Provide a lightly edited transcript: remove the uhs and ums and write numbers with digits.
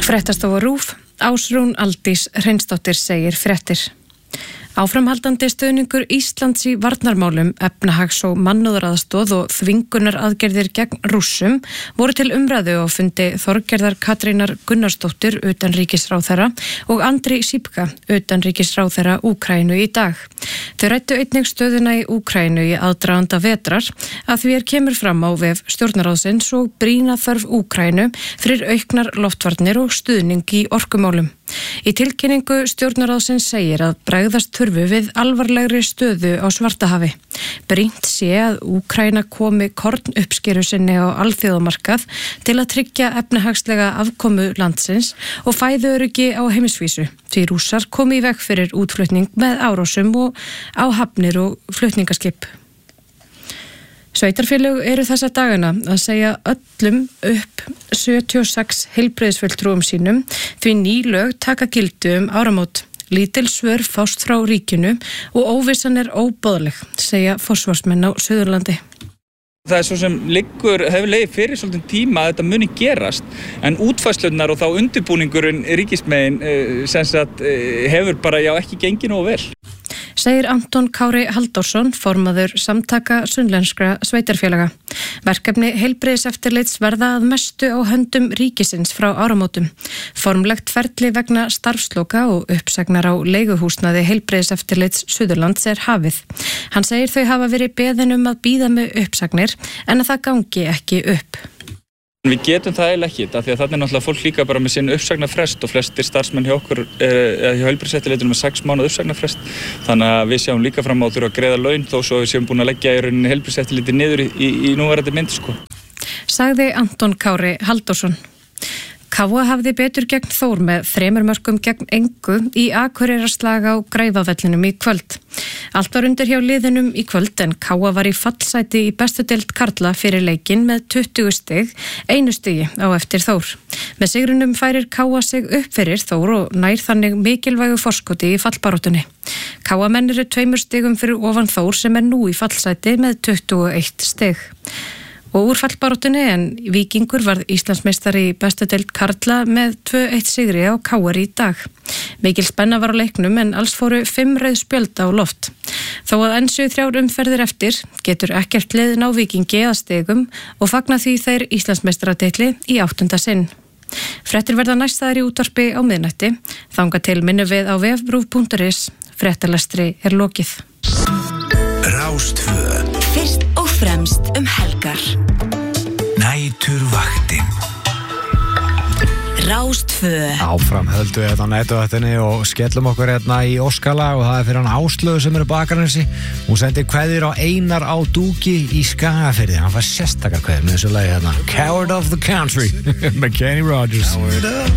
Fréttastofa RÚV, Ásrún Aldís Hreinsdóttir segir fréttir. Áframhaldandi stuðningur Íslands í varnarmálum, efnahags- og mannúðaraðstoð og þvingunaraðgerðir gegn Rússum voru til umræðu á fundi Þorgerðar Katrínar Gunnarsdóttir utanríkisráðherra og Andri Šipka utanríkisráðherra Úkraínu í dag. Þau ræddu einnig stöðuna í Úkraínu í aðdraganda vetrar að því kemur fram á vef stjórnarráðsins og brýna þörf Úkraínu fyrir auknar loftvarnir og stuðning í orkumálum. Í tilkynningu stjórnarráðsins segir að bregðast þurfi við alvarlegri stöðu á Svartahafi. Brýnt sé að Úkraína komi korn uppskeru sinni á alþjóðamarkað til að tryggja efnahagslega afkomu landsins og fæðuöryggi á heimsvísu. Því Rússar komi í veg fyrir útflutning með árásum og á hafnir og flutningaskip. Sveitarfélög eru þessa dagana að segja öllum upp 76 heilbrigðisfulltrúum sínum því ný lög taka gildi áramót. Lítil svör fást frá ríkinu og óvissan óboðleg, segja forsvarsmenn á Suðurlandi. Það svo sem hefur legið fyrir svolítið tíma að þetta muni gerast, en útfærslurnar og þá undirbúningurinn ríkismegin hefur bara ekki gengið nógu vel. Segir Anton Kári Halldórsson, formaður samtaka sunnlenskra sveitarfélaga. Verkefni heilbrigðiseftirlits verða að mestu á höndum ríkisins frá áramótum. Formlegt ferli vegna starfsloka og uppsagnar á leiguhúsnaði heilbrigðiseftirlits Suðurlands hafið. Hann segir þau hafa verið beðin að bíða með uppsagnir en að það gangi ekki upp. Við getum það eiginlega ekki, af því að þarna náttúrulega fólk líka bara með sinn uppsagnarfrest og flestir starfsmenn hjá okkur hjá heilbrigðiseftirlitinu með 6 mánaða uppsagnarfrest. Þannig að við sjáum líka fram á að þurfa að greiða laun þó svo við séum búin að leggja í rauninni heilbrigðiseftirlitið niður í núverandi mynd. Sagði Anton Kári Halldórsson. Káa hafði betur gegn Þór með 3 mörkum gegn engu í Akureyrarslag á Græfavellinum í kvöld. Allt var undir hjá liðinum í kvöld en Káa var í fallsæti í bestu deild karla fyrir leikinn með 20 stig, 1 stigi á eftir Þór. Með sigrunum færir Káa sig upp fyrir Þór og nær þannig mikilvægu forskoti í fallbaráttunni. Káa menn eru 2 stigum fyrir ofan Þór sem nú í fallsæti með 21 stig. Og úr fallbaráttunni en Víkingur varð Íslandsmeistari í bestu deild karla með 2-1 sigri á KR í dag. Mikil spenna var á leiknum en alls fóru 5 rauð spjöld á loft. Þó að enn séu 3 umferðir eftir getur ekkert lið ná Víkingi að stigum og fagna því þeir Íslandsmeistaratitli í 8. sinn. Fréttir verða næstaðar í útvarpi á miðnætti. Þangað til minnum við á vefruv.is. Fréttalestri lokið. Rástvö. Fyrst og fremst helgar. Næturvaktin. Rástvö. Áfram höldu við á næturvaktinni og skellum okkur í Óskala og það fyrir hann Áslögu sem á Akranesi. Hún sendir kveðjur á Einar á Dúki í Skagafirði. Hann fær sérstakar kveðjur með þessu lagi Coward of the Country með Kenny Rogers.